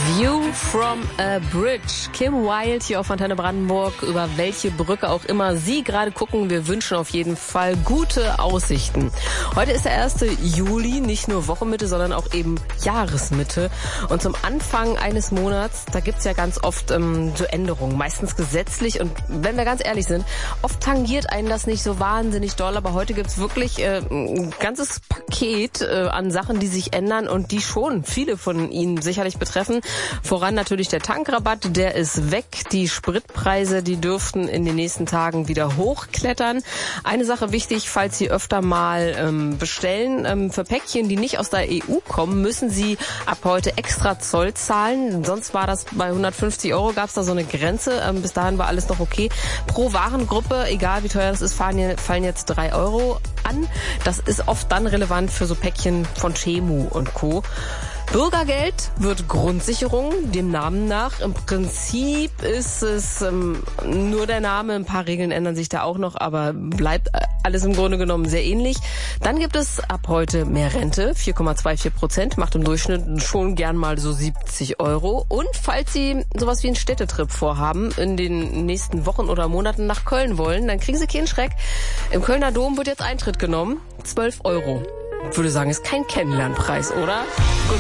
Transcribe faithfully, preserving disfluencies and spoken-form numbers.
View from a Bridge. Kim Wilde hier auf Antenne Brandenburg. Über welche Brücke auch immer Sie gerade gucken, wir wünschen auf jeden Fall gute Aussichten. Heute ist der erste Juli, nicht nur Wochenmitte, sondern auch eben Jahresmitte. Und zum Anfang eines Monats, da gibt's ja ganz oft ähm, so Änderungen, meistens gesetzlich. Und wenn wir ganz ehrlich sind, oft tangiert einen das nicht so wahnsinnig doll. Aber heute gibt's wirklich äh, ein ganzes Paket äh, an Sachen, die sich ändern und die schon viele von Ihnen sicherlich betreffen. Voran natürlich der Tankrabatt, der ist weg. Die Spritpreise, die dürften in den nächsten Tagen wieder hochklettern. Eine Sache wichtig, falls Sie öfter mal ähm, bestellen, ähm, für Päckchen, die nicht aus der E U kommen, müssen Sie ab heute extra Zoll zahlen. Sonst war das bei hundertfünfzig Euro, gab es da so eine Grenze. Ähm, bis dahin war alles noch okay. Pro Warengruppe, egal wie teuer das ist, fallen, fallen jetzt drei Euro an. Das ist oft dann relevant für so Päckchen von Temu und Co. Bürgergeld wird Grundsicherung, dem Namen nach. Im Prinzip ist es ähm, nur der Name, ein paar Regeln ändern sich da auch noch, aber bleibt alles im Grunde genommen sehr ähnlich. Dann gibt es ab heute mehr Rente, vier Komma vierundzwanzig Prozent, macht im Durchschnitt schon gern mal so siebzig Euro. Und falls Sie sowas wie einen Städtetrip vorhaben, in den nächsten Wochen oder Monaten nach Köln wollen, dann kriegen Sie keinen Schreck. Im Kölner Dom wird jetzt Eintritt genommen, zwölf Euro. Ich würde sagen, ist kein Kennenlernpreis, oder?